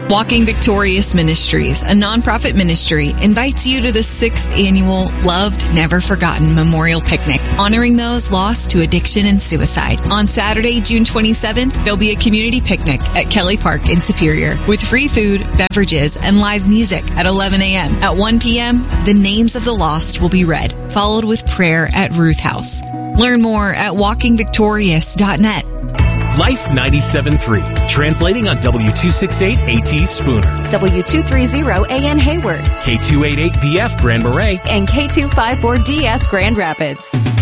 Walking Victorious Ministries, a nonprofit ministry, invites you to the 6th annual Loved Never Forgotten Memorial Picnic, honoring those lost to addiction and suicide. On Saturday, June 27th, there'll be a community picnic at Kelly Park in Superior with free food, beverages, and live music at 11 a.m. At 1 p.m., the names of the lost will be read, followed with prayer at Ruth House. Learn more at walkingvictorious.net. Life 97.3, translating on W268 AT Spooner, W230 AN Hayward, K288BF Grand Marais, and K254DS Grand Rapids.